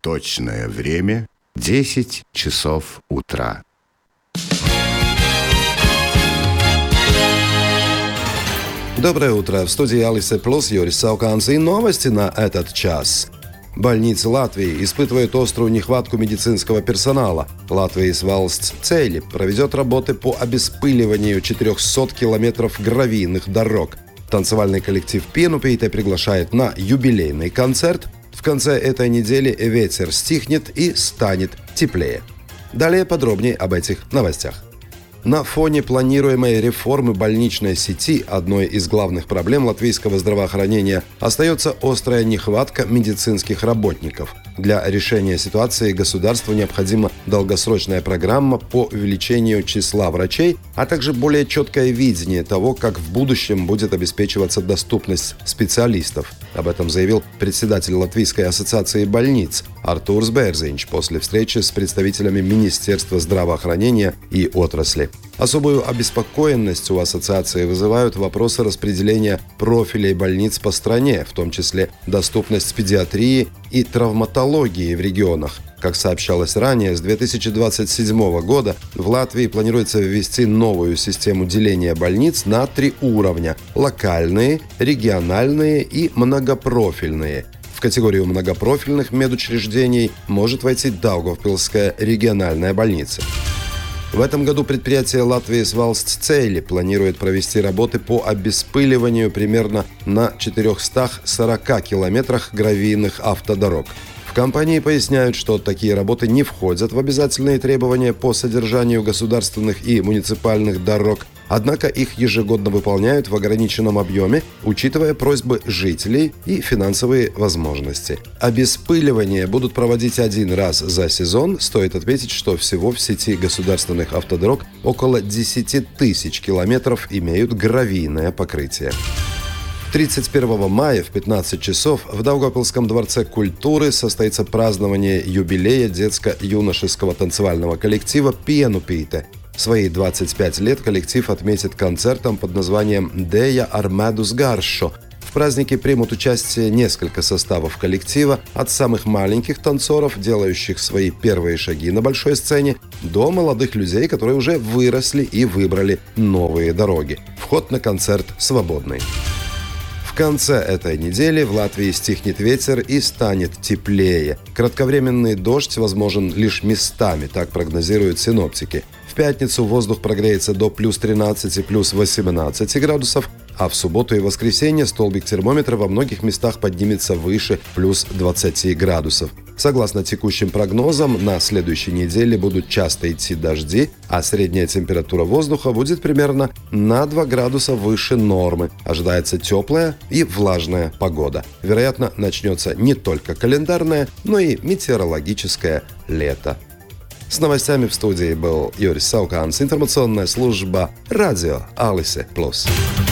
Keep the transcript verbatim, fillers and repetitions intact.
Точное время – десять часов утра. Доброе утро. В студии Алисе Плюс Юрис Сауканс и новости на этот час. Больницы Латвии испытывают острую нехватку медицинского персонала. Латвijas valsts ceļi проведет работы по обеспыливанию четырехсот километров гравийных дорог. Танцевальный коллектив Pienupīte приглашает на юбилейный концерт. В конце этой недели ветер стихнет и станет теплее. Далее подробнее об этих новостях. На фоне планируемой реформы больничной сети одной из главных проблем латвийского здравоохранения остается острая нехватка медицинских работников. Для решения ситуации государству необходима долгосрочная программа по увеличению числа врачей, а также более четкое видение того, как в будущем будет обеспечиваться доступность специалистов. Об этом заявил председатель Латвийской ассоциации больниц Артурс Берзинч после встречи с представителями Министерства здравоохранения и отрасли. Особую обеспокоенность у ассоциации вызывают вопросы распределения профилей больниц по стране, в том числе доступность педиатрии и травматологии в регионах. Как сообщалось ранее, с две тысячи двадцать седьмого года в Латвии планируется ввести новую систему деления больниц на три уровня – локальные, региональные и многопрофильные. В категорию многопрофильных медучреждений может войти Даугавпилская региональная больница. В этом году предприятие Lātvijas valsts ceļi планирует провести работы по обеспыливанию примерно на четырехстах сорока километрах гравийных автодорог. В компании поясняют, что такие работы не входят в обязательные требования по содержанию государственных и муниципальных дорог, однако их ежегодно выполняют в ограниченном объеме, учитывая просьбы жителей и финансовые возможности. Обеспыливание будут проводить один раз за сезон. Стоит отметить, что всего в сети государственных автодорог около десять тысяч километров имеют гравийное покрытие. тридцать первого мая в пятнадцать часов в Даугавпилском дворце культуры состоится празднование юбилея детско-юношеского танцевального коллектива Pienupīte. Свои двадцать пять лет коллектив отметит концертом под названием «Deja ar medus garšu». В празднике примут участие несколько составов коллектива, от самых маленьких танцоров, делающих свои первые шаги на большой сцене, до молодых людей, которые уже выросли и выбрали новые дороги. Вход на концерт свободный. В конце этой недели в Латвии стихнет ветер и станет теплее. Кратковременный дождь возможен лишь местами, так прогнозируют синоптики. В пятницу воздух прогреется до плюс тринадцати, плюс восемнадцати градусов, а в субботу и воскресенье столбик термометра во многих местах поднимется выше плюс двадцати градусов. Согласно текущим прогнозам, на следующей неделе будут часто идти дожди, а средняя температура воздуха будет примерно на два градуса выше нормы. Ожидается теплая и влажная погода. Вероятно, начнется не только календарное, но и метеорологическое лето. С новостями в студии был Юрис Сауканс, информационная служба радио Алисе Плюс.